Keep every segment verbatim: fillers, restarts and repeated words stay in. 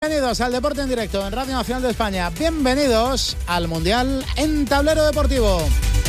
Bienvenidos al Deporte en Directo en Radio Nacional de España. Bienvenidos al Mundial en Tablero Deportivo.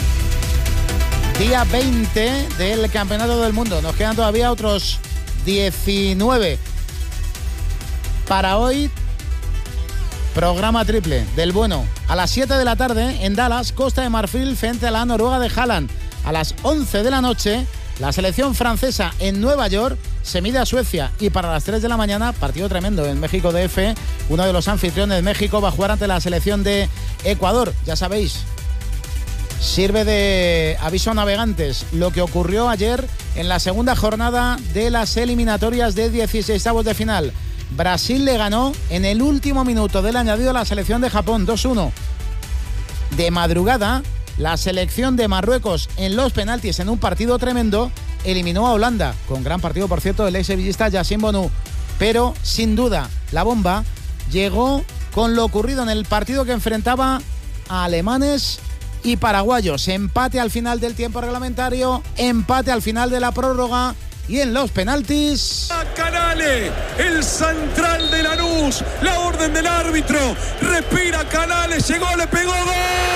Día veinte del Campeonato del Mundo. Nos quedan todavía otros diecinueve. Para hoy, programa triple del bueno. A las siete de la tarde en Dallas, Costa de Marfil frente a la Noruega de Haaland. A las once de la noche, la selección francesa en Nueva York se mide a Suecia. Y para las tres de la mañana, partido tremendo en México D F. Uno de los anfitriones de México va a jugar ante la selección de Ecuador. Ya sabéis, sirve de aviso a navegantes lo que ocurrió ayer en la segunda jornada de las eliminatorias de dieciseisavos de final. Brasil le ganó en el último minuto del añadido a la selección de Japón, dos uno. De madrugada, la selección de Marruecos en los penaltis en un partido tremendo eliminó a Holanda, con gran partido por cierto del ex sevillista Yassine Bonu. Pero sin duda la bomba llegó con lo ocurrido en el partido que enfrentaba a alemanes y paraguayos. Empate al final del tiempo reglamentario, empate al final de la prórroga y en los penaltis. Canales, el central de Lanús, la orden del árbitro, respira Canales, llegó, le pegó, ¡gol!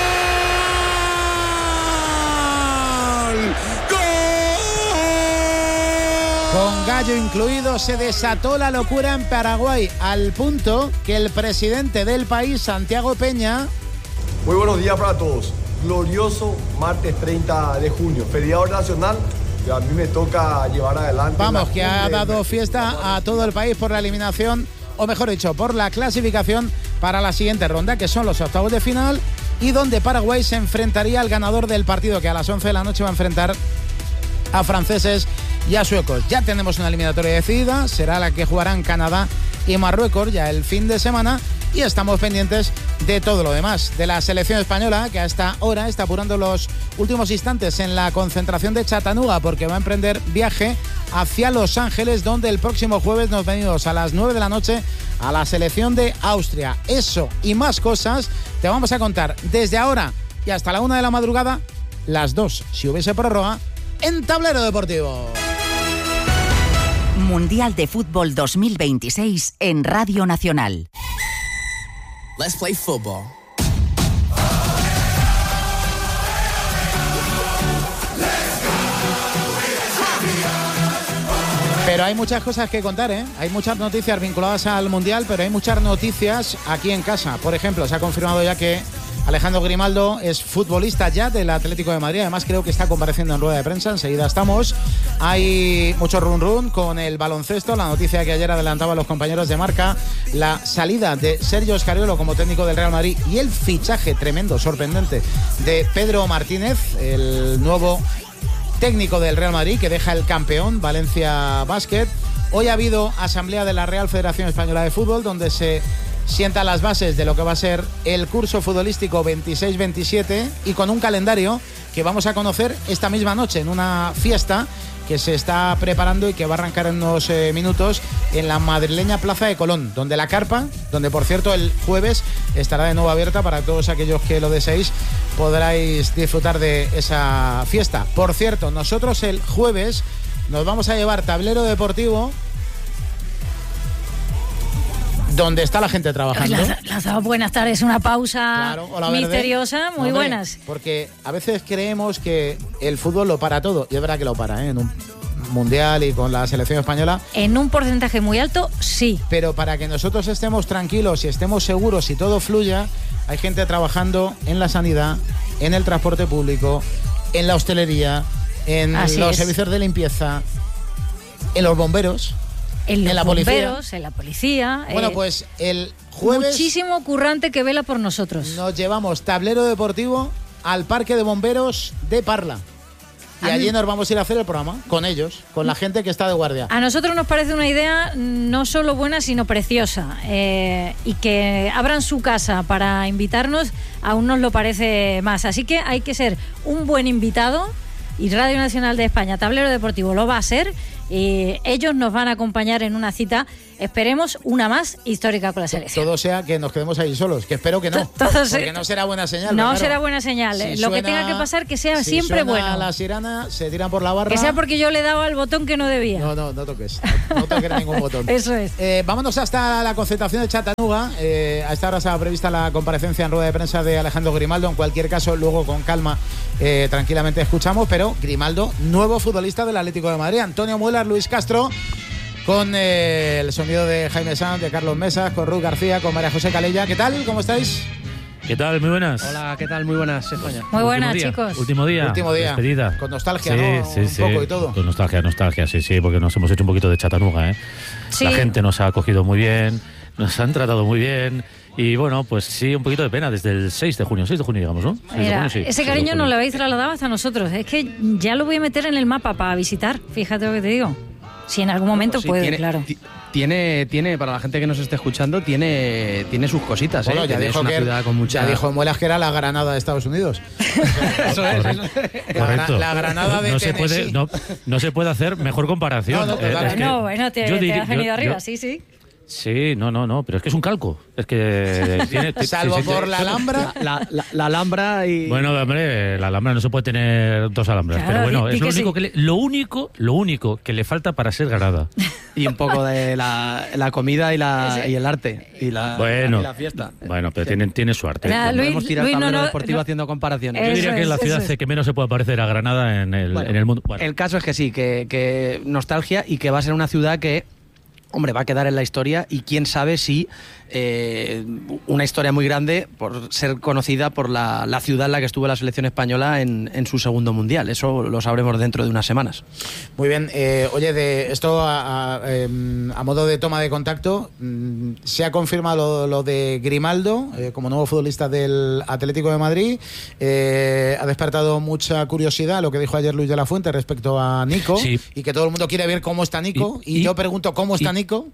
Con gallo incluido se desató la locura en Paraguay, al punto que el presidente del país, Santiago Peña... Muy buenos días para todos. Glorioso martes treinta de junio, feriado nacional, y a mí me toca llevar adelante... Vamos, que ha dado fiesta a todo el país por la eliminación, o mejor dicho, por la clasificación para la siguiente ronda, que son los octavos de final, y donde Paraguay se enfrentaría al ganador del partido, que a las once de la noche va a enfrentar a franceses y a suecos. Ya tenemos una eliminatoria decidida, será la que jugarán Canadá y Marruecos ya el fin de semana, y estamos pendientes de todo lo demás, de la selección española, que a esta hora está apurando los últimos instantes en la concentración de Chattanooga, porque va a emprender viaje hacia Los Ángeles, donde el próximo jueves nos venimos a las nueve de la noche a la selección de Austria. Eso y más cosas te vamos a contar desde ahora y hasta la una de la madrugada, las dos, si hubiese prórroga, en Tablero Deportivo. Mundial de Fútbol dos mil veintiséis en Radio Nacional. Let's play football. Pero hay muchas cosas que contar, ¿eh? Hay muchas noticias vinculadas al Mundial, pero hay muchas noticias aquí en casa. Por ejemplo, se ha confirmado ya que Alejandro Grimaldo es futbolista ya del Atlético de Madrid. Además, creo que está compareciendo en rueda de prensa. Enseguida estamos. Hay mucho run run con el baloncesto. La noticia que ayer adelantaban los compañeros de Marca, la salida de Sergio Scariolo como técnico del Real Madrid y el fichaje tremendo, sorprendente, de Pedro Martínez, el nuevo técnico del Real Madrid, que deja el campeón Valencia Basket. Hoy ha habido asamblea de la Real Federación Española de Fútbol, donde se sienta las bases de lo que va a ser el curso futbolístico veintiséis veintisiete, y con un calendario que vamos a conocer esta misma noche en una fiesta que se está preparando y que va a arrancar en unos eh, minutos en la madrileña Plaza de Colón, donde la carpa, donde por cierto el jueves estará de nuevo abierta para todos aquellos que lo deseéis, podráis disfrutar de esa fiesta. Por cierto, nosotros el jueves nos vamos a llevar Tablero Deportivo, donde está la gente trabajando. Las, las dado buenas tardes, una pausa claro, hola, misteriosa, verde. muy Hombre, buenas. Porque a veces creemos que el fútbol lo para todo, y es verdad que lo para, ¿eh? En un mundial y con la selección española. En un porcentaje muy alto, sí. Pero para que nosotros estemos tranquilos y estemos seguros y todo fluya, hay gente trabajando en la sanidad, en el transporte público, en la hostelería, en Así los es. servicios de limpieza, en los bomberos. En los en la bomberos, policía. en la policía. Bueno, eh, pues el jueves muchísimo currante que vela por nosotros. nos llevamos Tablero Deportivo al Parque de Bomberos de Parla. Y allí nos vamos a ir a hacer el programa con ellos, con la gente que está de guardia. A nosotros nos parece una idea no solo buena, sino preciosa. Eh, y que abran su casa para invitarnos, aún nos lo parece más. Así que hay que ser un buen invitado, y Radio Nacional de España, Tablero Deportivo, lo va a ser. Eh, ellos nos van a acompañar en una cita esperemos una más histórica con la selección. Todo sea que nos quedemos ahí solos, que espero que no, Todo porque se... no será buena señal. No claro. será buena señal. Si Lo suena, que tenga que pasar, que sea si siempre suena bueno. la sirena, se tiran por la barra. Que sea porque yo le he dado al botón que no debía. No, no, no toques. No, no toques ningún botón. Eso es. Eh, vámonos hasta la concentración de Chattanooga. Eh, a esta hora se ha prevista la comparecencia en rueda de prensa de Alejandro Grimaldo. En cualquier caso, luego con calma, eh, tranquilamente escuchamos. Pero Grimaldo, nuevo futbolista del Atlético de Madrid. Antonio Muelas, Luis Castro, con eh, el sonido de Jaime Sanz, de Carlos Mesas, con Ruth García, con María José Calella. ¿Qué tal? ¿Cómo estáis? ¿Qué tal? Muy buenas. Hola, ¿qué tal? Muy buenas, España. Muy buenas, día, chicos. Último día. Último día. Despedida. Con nostalgia, sí, ¿no? Sí, un sí. poco y todo. Con nostalgia, nostalgia, sí, sí, porque nos hemos hecho un poquito de Chattanooga, ¿eh? Sí. La gente nos ha acogido muy bien, nos han tratado muy bien. Y bueno, pues sí, un poquito de pena desde el seis de junio, seis de junio digamos, ¿no? seis de Mira, junio, sí, ese cariño nos lo habéis trasladado hasta nosotros. Es que ya lo voy a meter en el mapa para visitar, fíjate lo que te digo. Si en algún momento Sí, puede, tiene, claro. Tiene, tiene, para la gente que nos esté escuchando, tiene, tiene sus cositas, Bueno, ¿eh? ya Que dijo es una que ciudad con mucha... ya dijo Muelas que era la Granada de Estados Unidos. Eso es, eso La, Correcto. la Granada de no se Tennessee. puede no, no se puede hacer mejor comparación. No, no, Eh, total. es que No, bueno, te, yo te diría- has venido yo- arriba, yo- sí, sí. Sí, no, no, no, pero es que es un calco. Es que tiene, Salvo sí, sí, por sí. la Alhambra. La, la, la Alhambra y... Bueno, hombre, la Alhambra no se puede tener dos Alhambras, Claro, pero bueno, di- di es lo que único sí. que le, lo único, lo único que le falta para ser Granada. y un poco de la, la comida y, la, y el arte y la, Bueno, y la fiesta. Bueno, pero tienen, tiene suerte. Nada, No Luis- podemos tirar Luis, no, tablero no, deportivo no. haciendo comparaciones. Yo Eso diría que es la es, ciudad eso es. que menos se puede parecer a Granada en el, Bueno, en el mundo. Bueno, El caso es que sí, que, que nostalgia y que va a ser una ciudad que, hombre, va a quedar en la historia y quién sabe si eh, una historia muy grande por ser conocida por la, la ciudad en la que estuvo la selección española en, en su segundo mundial. Eso lo sabremos dentro de unas semanas. Muy bien. Eh, oye, de esto a, a, em, a modo de toma de contacto, mm, se ha confirmado lo, lo de Grimaldo eh, como nuevo futbolista del Atlético de Madrid. Eh, ha despertado mucha curiosidad lo que dijo ayer Luis de la Fuente respecto a Nico, Sí. y que todo el mundo quiere ver cómo está Nico. Y, Y- y- yo pregunto, ¿cómo está y- Nico?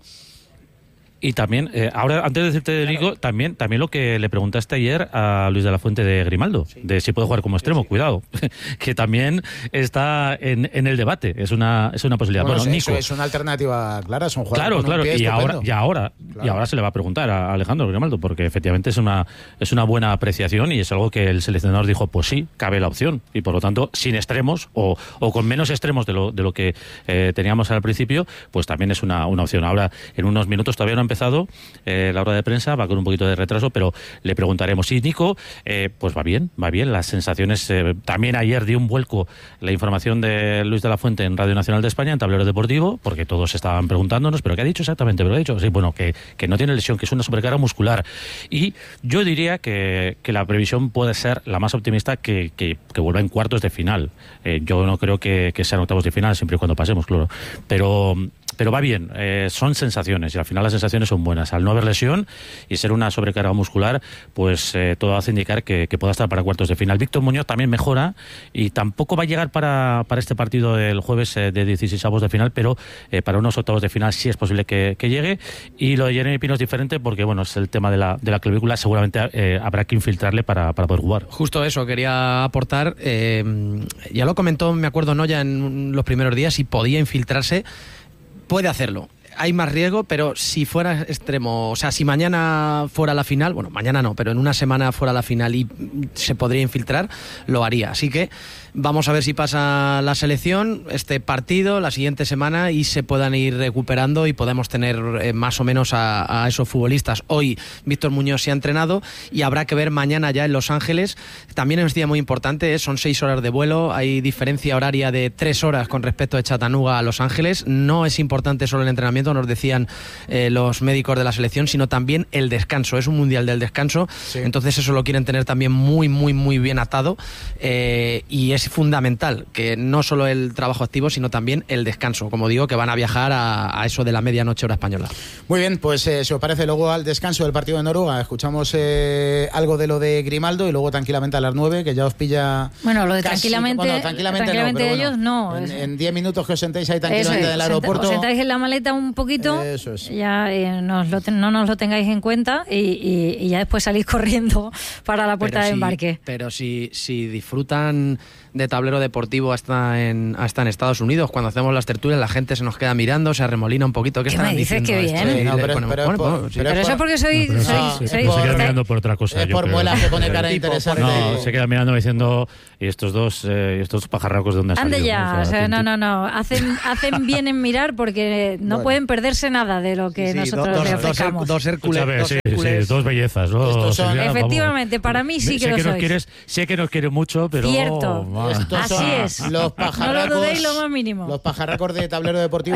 y también, eh, ahora antes de decirte de Nico, también, también lo que le preguntaste ayer a Luis de la Fuente de Grimaldo, de si puede jugar como extremo, cuidado, que también está en, en el debate, es una, es una posibilidad. Bueno, Bueno, eso Nico. es una alternativa clara, es un jugador Claro, con un claro, pie y ahora, estupendo. y ahora, Claro. y ahora se le va a preguntar a Alejandro Grimaldo, porque efectivamente es una, es una buena apreciación y es algo que el seleccionador dijo, pues sí, cabe la opción, y por lo tanto, sin extremos o, o con menos extremos de lo, de lo que eh, teníamos al principio, pues también es una, una opción. Ahora, en unos minutos todavía no ha empezado eh, la hora de prensa, va con un poquito de retraso, pero le preguntaremos. Y Nico, eh, pues va bien, va bien, las sensaciones, eh, también ayer dio un vuelco la información de Luis de la Fuente en Radio Nacional de España, en Tablero Deportivo, porque todos estaban preguntándonos, ¿pero qué ha dicho exactamente? ¿Pero qué ha dicho? Sí, bueno, que, que no tiene lesión, que es una sobrecarga muscular. Y yo diría que, que la previsión puede ser la más optimista, que, que, que vuelva en cuartos de final. Eh, yo no creo que, que sean octavos de final, siempre y cuando pasemos, claro. Pero... Pero va bien, eh, son sensaciones y al final las sensaciones son buenas. Al no haber lesión y ser una sobrecarga muscular, pues eh, todo hace indicar que, que pueda estar para cuartos de final. Víctor Muñoz también mejora y tampoco va a llegar para, para este partido del jueves eh, de dieciseisavos de final, pero eh, para unos octavos de final sí es posible que, que llegue. Y lo de Jeremy Pino es diferente porque bueno, es el tema de la, de la clavícula, seguramente eh, habrá que infiltrarle para, para poder jugar. Justo eso, quería aportar, eh, ya lo comentó, me acuerdo, Noya en los primeros días, si podía infiltrarse. Puede hacerlo. Hay más riesgo, pero si fuera extremo, o sea, si mañana fuera la final, bueno, mañana no, pero en una semana fuera la final y se podría infiltrar, lo haría. Así que vamos a ver si pasa la selección, este partido, la siguiente semana y se puedan ir recuperando y podemos tener eh, más o menos a, a esos futbolistas. Hoy Víctor Muñoz se ha entrenado y habrá que ver mañana ya en Los Ángeles. También es un día muy importante, son seis horas de vuelo, hay diferencia horaria de tres horas con respecto de Chattanooga a Los Ángeles. No es importante solo el entrenamiento, nos decían eh, los médicos de la selección, sino también el descanso. Es un mundial del descanso, sí. Entonces eso lo quieren tener también muy, muy, muy bien atado eh, y es fundamental que no solo el trabajo activo, sino también el descanso. Como digo, que van a viajar a, a eso de la medianoche hora española. Muy bien, pues eh, si os parece, luego al descanso del partido de Noruega escuchamos eh, algo de lo de Grimaldo y luego tranquilamente a las nueve, que ya os pilla... Bueno, lo de casi, tranquilamente, bueno, tranquilamente, tranquilamente no, ellos bueno, no. En diez minutos que os sentéis ahí tranquilamente en el aeropuerto... Os sentáis en la maleta un poquito, eso es. ya eh, nos lo ten, no nos lo tengáis en cuenta y, y, y ya después salís corriendo para la puerta pero de si, embarque. Pero si, si disfrutan de tablero deportivo hasta en, hasta en Estados Unidos. Cuando hacemos las tertulias la gente se nos queda mirando, se arremolina un poquito. ¿Qué, ¿Qué estarán me dices? diciendo? Qué bien. Esto? Sí, no, Y le pero- ponemos, pero es bueno, por- bueno, sí. pero Pero es eso por- porque soy... No, pero soy, no, soy- es Se por- queda mirando por otra cosa. Es yo por creo. muela que pone cara Tipo, interesante. No, se queda mirando diciendo, ¿y estos dos, eh, estos pajarracos de dónde han Ande salido? ya, ¿no? o sea, tú- no, tú- no, no. Hacen, hacen bien en mirar porque no Bueno. pueden perderse nada de lo que Sí, nosotros dos, les dos, dos, ofrecemos. dos Hércules, Escúchame, dos sí, Hércules. sí, dos bellezas, ¿no? Estos son- Silvia? Vamos. Efectivamente, para mí sí que sé lo que nos sois. quieres, sé que nos quieres mucho, pero Cierto. ma- Estos Así son es. Los No lo pajarracos, dudéis lo más mínimo. Los pajarracos de tablero deportivo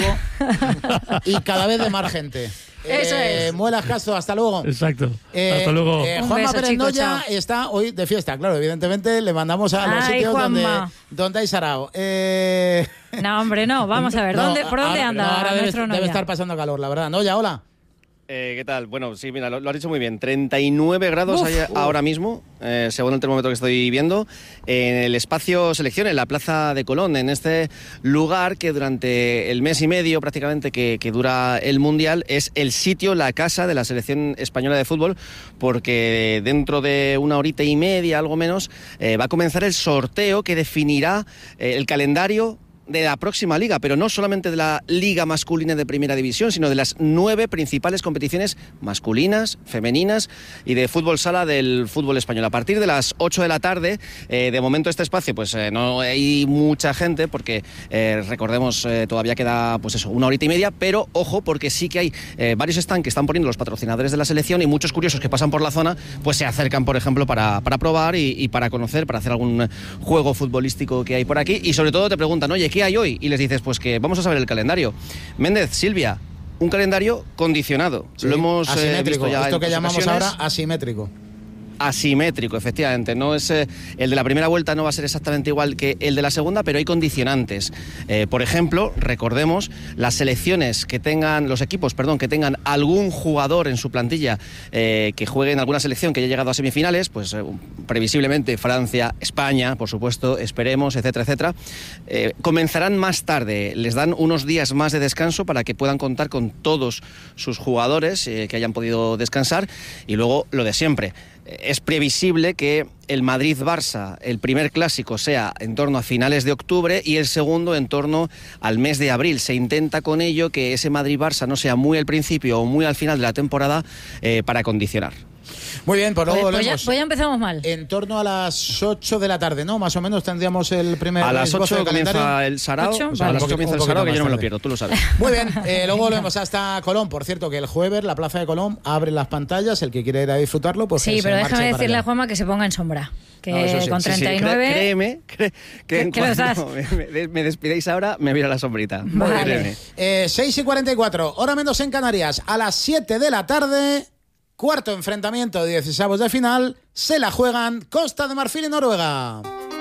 y cada vez de más gente. Eso Eh, es. Muelas Castro, hasta luego. Exacto. Eh, Hasta luego. eh, Un Juanma beso, Pérez chicos, Noya chao. está hoy de fiesta, claro, evidentemente le mandamos a los Ay, sitios donde, Juanma. donde hay sarao. Eh, No, hombre, no. Vamos a ver. no, ¿dónde, ¿Por dónde ahora- anda no, ahora debe, nuestro debe novia? estar pasando calor, la verdad. Noya, hola. Eh, ¿Qué tal? Bueno, sí, mira, lo, lo has dicho muy bien. treinta y nueve grados Uf. hay ahora mismo, eh, según el termómetro que estoy viendo, en el espacio selección, en la Plaza de Colón, en este lugar que durante el mes y medio prácticamente que, que dura el Mundial es el sitio, la casa de la selección española de fútbol, porque dentro de una horita y media, algo menos, eh, va a comenzar el sorteo que definirá eh, el calendario de la próxima liga, pero no solamente de la liga masculina de primera división, sino de las nueve principales competiciones masculinas, femeninas y de fútbol sala del fútbol español. A partir de las ocho de la tarde, eh, de momento este espacio pues eh, no hay mucha gente porque eh, recordemos eh, todavía queda pues eso, una horita y media, pero ojo porque sí que hay eh, varios stands que están poniendo los patrocinadores de la selección y muchos curiosos que pasan por la zona pues se acercan, por ejemplo, para, para probar y, y para conocer, para hacer algún juego futbolístico que hay por aquí y sobre todo te preguntan, oye, ¿qué hay hoy? Y les dices, pues que vamos a saber el calendario. Méndez, Silvia, un calendario condicionado. Sí, Lo hemos eh, asimétrico, visto ya esto en que otras llamamos ocasiones. ahora asimétrico. Asimétrico, efectivamente. No es eh, el de la primera vuelta no va a ser exactamente igual que el de la segunda, pero hay condicionantes. Eh, por ejemplo, recordemos las selecciones que tengan, los equipos, perdón, que tengan algún jugador en su plantilla eh, que juegue en alguna selección que haya llegado a semifinales, pues eh, previsiblemente Francia, España, por supuesto, esperemos, etcétera, etcétera. Eh, comenzarán más tarde, les dan unos días más de descanso para que puedan contar con todos sus jugadores eh, que hayan podido descansar y luego lo de siempre. Es previsible que el Madrid-Barça, el primer clásico, sea en torno a finales de octubre y el segundo en torno al mes de abril. Se intenta con ello que ese Madrid-Barça no sea muy al principio o muy al final de la temporada eh, para condicionar. Muy bien, pues luego Pues, pues ya, volvemos. pues ya empezamos mal. En torno a las ocho de la tarde, ¿no? Más o menos tendríamos el primer A las esbozo ocho de calendario. comienza el sarao, ¿Ocho? o sea, a Vale. las Un ocho comienza el poquito sarao, que yo no me más lo tarde. pierdo, tú lo sabes. Muy bien, eh, luego volvemos hasta Colón. Por cierto, que el jueves la Plaza de Colón abre las pantallas. El que quiera ir a disfrutarlo, pues que Sí, se pero marche déjame para decirle allá. a Juanma que se ponga en sombra. Que No, eso sí, con sí, sí, treinta y nueve... cré- créeme que, que en ¿Qué lo estás? cuanto me, me- me despidéis ahora, me voy a la sombrita. Vale. Créeme. Eh, seis y cuarenta y cuatro, hora menos en Canarias. A las siete de la tarde, cuarto enfrentamiento de dieciseavos de final. Se la juegan Costa de Marfil y Noruega.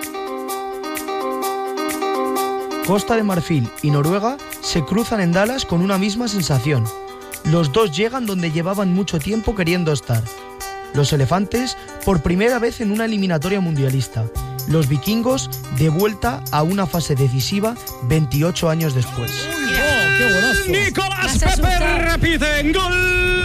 Costa de Marfil y Noruega se cruzan en Dallas con una misma sensación. Los dos llegan donde llevaban mucho tiempo queriendo estar. Los elefantes por primera vez en una eliminatoria mundialista. Los vikingos de vuelta a una fase decisiva veintiocho años después. ¡Oh, qué buenazo! Nicolás Me has Pepe asustado. repite gol.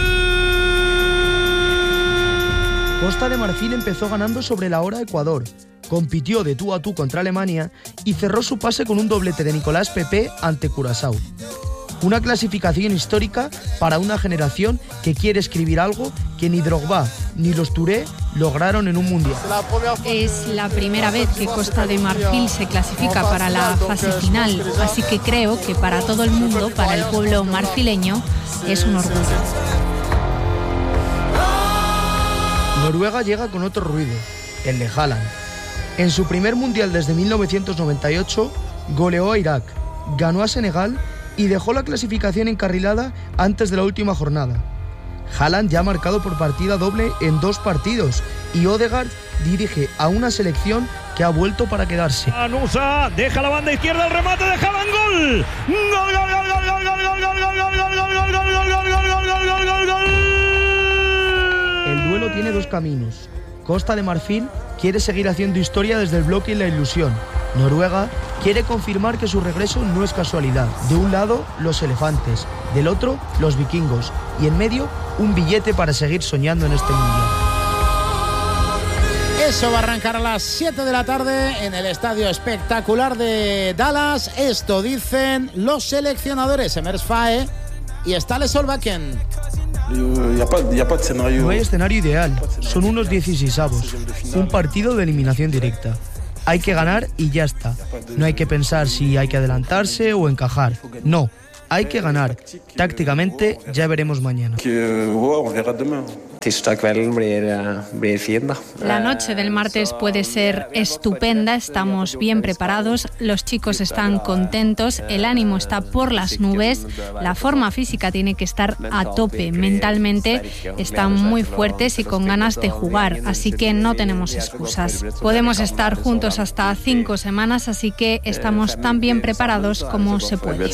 Costa de Marfil empezó ganando sobre la hora Ecuador, compitió de tú a tú contra Alemania y cerró su pase con un doblete de Nicolás Pepe ante Curazao. Una clasificación histórica para una generación que quiere escribir algo que ni Drogba ni los Touré lograron en un mundial. Es la primera vez que Costa de Marfil se clasifica para la fase final, así que creo que para todo el mundo, para el pueblo marfileño, es un orgullo. Noruega llega con otro ruido, el de Haaland. En su primer mundial desde mil novecientos noventa y ocho, goleó a Irak, ganó a Senegal y dejó la clasificación encarrilada antes de la última jornada. Haaland ya ha marcado por partida doble en dos partidos y Ødegaard dirige a una selección que ha vuelto para quedarse. Anusa deja la banda izquierda, el remate de Haaland, gol. Gol, gol, gol, gol, gol, gol, gol, gol, gol, gol, gol, gol, gol, gol, gol, gol, gol, gol, gol, gol. El duelo tiene dos caminos. Costa de Marfil quiere seguir haciendo historia desde el bloque y la ilusión. Noruega quiere confirmar que su regreso no es casualidad. De un lado, los elefantes, del otro, los vikingos, y en medio, un billete para seguir soñando en este mundial. Eso va a arrancar a las siete de la tarde en el estadio espectacular de Dallas. Esto dicen los seleccionadores Emers Faé y Ståle Solbakken. No hay escenario ideal, son unos dieciseisavos, un partido de eliminación directa. Hay que ganar y ya está. No hay que pensar si hay que adelantarse o encajar. No, hay que ganar. Tácticamente ya veremos mañana. La noche del martes puede ser estupenda, estamos bien preparados, los chicos están contentos, el ánimo está por las nubes, la forma física tiene que estar a tope, mentalmente están muy fuertes y con ganas de jugar, así que no tenemos excusas. Podemos estar juntos hasta cinco semanas, así que estamos tan bien preparados como se puede.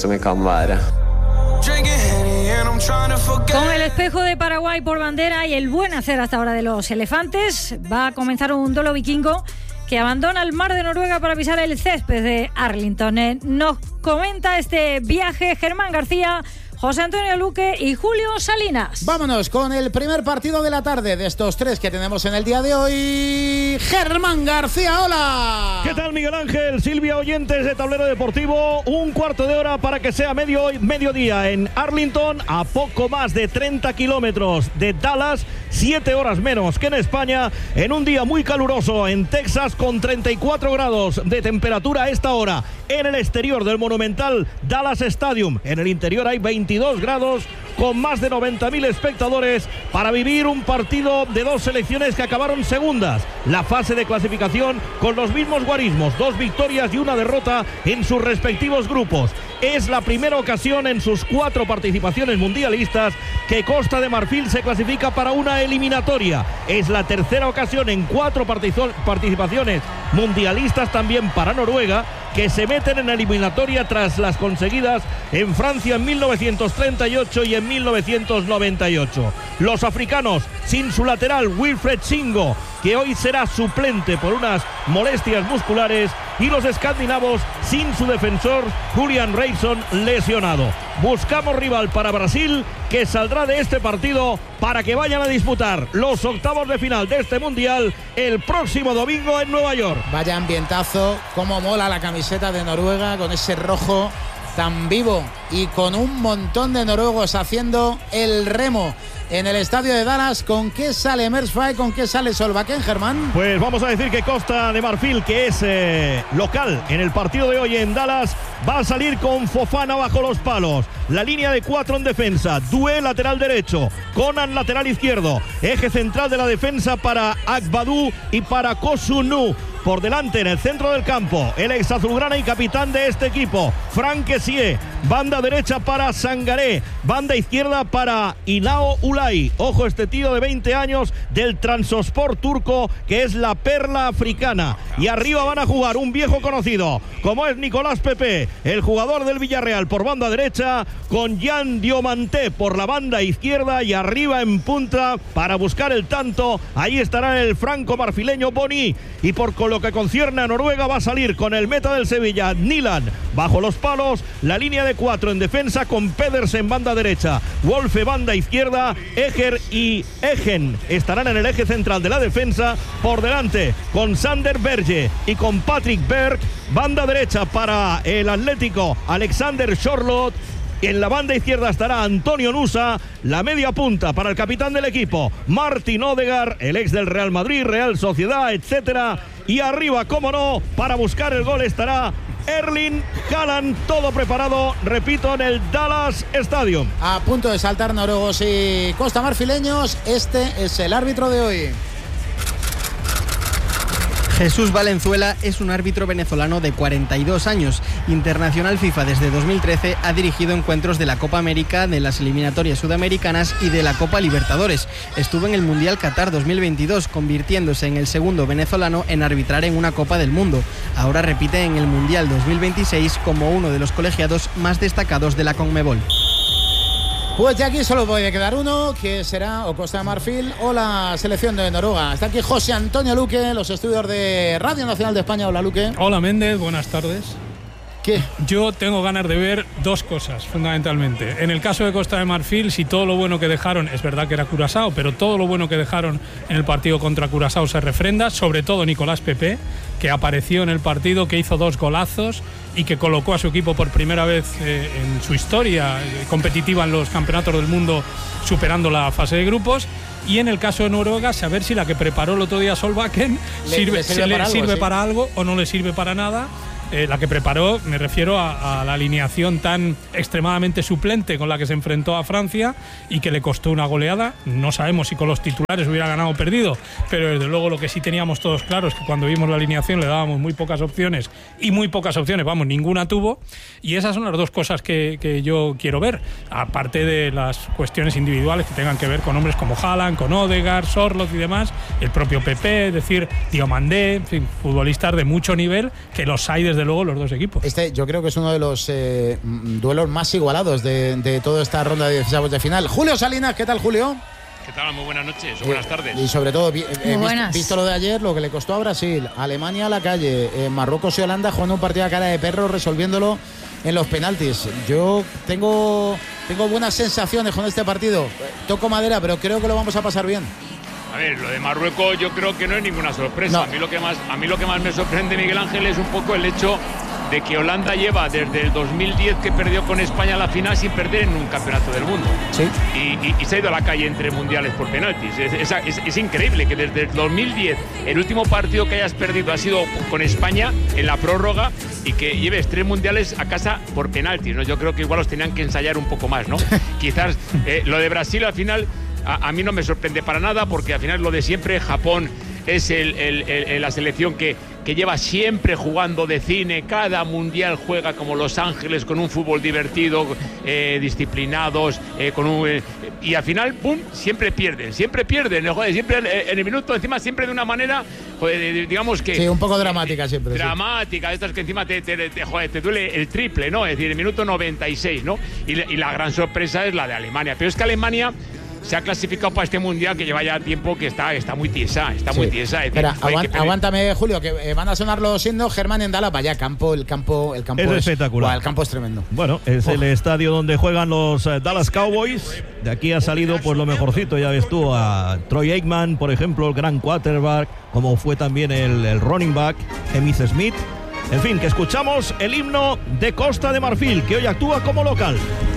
Con el espejo de Paraguay por bandera y el buen hacer hasta ahora de los elefantes, va a comenzar un duelo vikingo que abandona el mar de Noruega para pisar el césped de Arlington. Eh, nos comenta este viaje Germán García, José Antonio Luque y Julio Salinas. Vámonos con el primer partido de la tarde de estos tres que tenemos en el día de hoy. Germán García, hola. ¿Qué tal, Miguel Ángel? Silvia, oyentes de Tablero Deportivo. Un cuarto de hora para que sea medio, mediodía en Arlington, a poco más de treinta kilómetros de Dallas, siete horas menos que en España, en un día muy caluroso en Texas con treinta y cuatro grados de temperatura a esta hora en el exterior del monumental Dallas Stadium. En el interior hay veintidós grados, con más de noventa mil espectadores para vivir un partido de dos selecciones que acabaron segundas. La fase de clasificación con los mismos guarismos, dos victorias y una derrota en sus respectivos grupos. Es la primera ocasión en sus cuatro participaciones mundialistas que Costa de Marfil se clasifica para una eliminatoria. Es la tercera ocasión en cuatro participaciones mundialistas también para Noruega, que se meten en eliminatoria tras las conseguidas en Francia en mil novecientos treinta y ocho y en mil novecientos noventa y ocho. Los africanos sin su lateral Wilfred Singo, que hoy será suplente por unas molestias musculares, y los escandinavos sin su defensor Julian Reisson, lesionado. Buscamos rival para Brasil, que saldrá de este partido para que vayan a disputar los octavos de final de este mundial el próximo domingo en Nueva York. Vaya ambientazo, cómo mola la camiseta de Noruega con ese rojo tan vivo y con un montón de noruegos haciendo el remo en el estadio de Dallas. ¿Con qué sale Emers Faé? ¿Con qué sale Solbakken, Germán? Pues vamos a decir que Costa de Marfil, que es eh, local en el partido de hoy en Dallas, va a salir con Fofana bajo los palos. La línea de cuatro en defensa. Doué lateral derecho, Conan lateral izquierdo, eje central de la defensa para Agbadou y para Kosunu. Por delante en el centro del campo, el ex azulgrana y capitán de este equipo, Frank Kessie. Banda derecha para Sangaré, banda izquierda para Ilao Ulay. Ojo, este tío de veinte años del Transospor turco, que es la perla africana. Y arriba van a jugar un viejo conocido, como es Nicolás Pepe, el jugador del Villarreal, por banda derecha, con Jan Diomante por la banda izquierda, y arriba en punta para buscar el tanto, ahí estará el franco marfileño Boni. Y por lo que concierne a Noruega, va a salir con el meta del Sevilla, Nilan, bajo los palos. La línea de cuatro en defensa con Pedersen banda derecha, Wolfe banda izquierda, Eger y Egen estarán en el eje central de la defensa. Por delante con Sander Berge y con Patrick Berg, banda derecha para el Atlético Alexander Charlotte. En la banda izquierda estará Antonio Nusa, la media punta para el capitán del equipo, Martin Odegaard, el ex del Real Madrid, Real Sociedad, etcétera. Y arriba, cómo no, para buscar el gol estará Erling Haaland, todo preparado, repito, en el Dallas Stadium. A punto de saltar noruegos y costamarfileños, este es el árbitro de hoy. Jesús Valenzuela es un árbitro venezolano de cuarenta y dos años, internacional FIFA desde dos mil trece, ha dirigido encuentros de la Copa América, de las eliminatorias sudamericanas y de la Copa Libertadores. Estuvo en el Mundial Qatar dos mil veintidós, convirtiéndose en el segundo venezolano en arbitrar en una Copa del Mundo. Ahora repite en el Mundial dos mil veintiséis como uno de los colegiados más destacados de la Conmebol. Pues de aquí solo puede quedar uno, que será o Costa de Marfil o la selección de Noruega. Está aquí José Antonio Luque, los estudios de Radio Nacional de España. Hola, Luque. Hola, Méndez, buenas tardes. ¿Qué? Yo tengo ganas de ver dos cosas, fundamentalmente. En el caso de Costa de Marfil, si todo lo bueno que dejaron, es verdad que era Curazao, pero todo lo bueno que dejaron en el partido contra Curazao se refrenda, sobre todo Nicolás Pepe, que apareció en el partido, que hizo dos golazos y que colocó a su equipo por primera vez eh, en su historia eh, competitiva en los campeonatos del mundo, superando la fase de grupos. Y en el caso de Noruega, saber si la que preparó el otro día Solbakken sirve, le sirve, para, le algo, sirve sí. para algo o no le sirve para nada. Eh, la que preparó, me refiero a, a la alineación tan extremadamente suplente con la que se enfrentó a Francia y que le costó una goleada. No sabemos si con los titulares hubiera ganado o perdido, pero desde luego lo que sí teníamos todos claro es que cuando vimos la alineación le dábamos muy pocas opciones y muy pocas opciones, vamos, ninguna tuvo. Y esas son las dos cosas que, que yo quiero ver, aparte de las cuestiones individuales que tengan que ver con hombres como Haaland, con Odegaard, Sorloth y demás, el propio Pepe, es decir, Diomandé, en fin, futbolistas de mucho nivel que los hay desde desde luego los dos equipos. Este yo creo que es uno de los eh, duelos más igualados de, de toda esta ronda de dieciséis de final. Julio Salinas, ¿qué tal, Julio? ¿Qué tal? Muy buenas noches o eh, buenas tardes. Y sobre todo, eh, visto, visto lo de ayer, lo que le costó a Brasil, Alemania a la calle, eh, Marruecos y Holanda jugando un partido a cara de perro, resolviéndolo en los penaltis. Yo tengo, tengo buenas sensaciones con este partido. Toco madera, pero creo que lo vamos a pasar bien. A ver, lo de Marruecos yo creo que no es ninguna sorpresa. No. A mí lo que más, a mí lo que más me sorprende, Miguel Ángel, es un poco el hecho de que Holanda lleva desde el dos mil diez que perdió con España la final sin perder en un campeonato del mundo. Sí. Y, y, y se ha ido a la calle entre mundiales por penaltis. Es, es, es, es increíble que desde el dos mil diez el último partido que hayas perdido ha sido con España en la prórroga y que lleves tres mundiales a casa por penaltis, ¿no? Yo creo que igual los tenían que ensayar un poco más, ¿no? Quizás eh, lo de Brasil al final a, a mí no me sorprende para nada, porque al final lo de siempre, Japón es el, el, el, la selección que, que lleva siempre jugando de cine, cada mundial juega como Los Ángeles, con un fútbol divertido, eh, disciplinados, eh, con un, eh, y al final, ¡pum!, siempre pierden, siempre pierden, joder, siempre en el minuto, encima siempre de una manera, joder, digamos que... Sí, un poco dramática siempre. Dramática, sí. Estas que encima te, te, te, joder, te duele el triple, ¿no? Es decir, el minuto noventa y seis, ¿no? Y, y la gran sorpresa es la de Alemania, pero es que Alemania se ha clasificado para este mundial que lleva ya tiempo que está, está muy tiesa, está sí. muy tiesa. Es Espera, decir, aguant, que aguántame, Julio, que eh, van a sonar los himnos. Germán Endala, para allá, campo, el campo, el campo es, es espectacular. Wow, el campo es tremendo. Bueno, es oh. el estadio donde juegan los uh, Dallas Cowboys. De aquí ha salido pues lo mejorcito, ya ves tú, a Troy Aikman, por ejemplo, el gran quarterback, como fue también el, el running back, Emmitt Smith. En fin, que escuchamos el himno de Costa de Marfil, que hoy actúa como local.